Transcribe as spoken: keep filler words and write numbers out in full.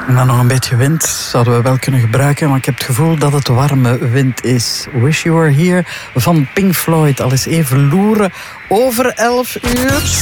En dan nog een beetje wind zouden we wel kunnen gebruiken, maar ik heb het gevoel dat het warme wind is. Wish You Were Here van Pink Floyd. Al eens even loeren over elf uur.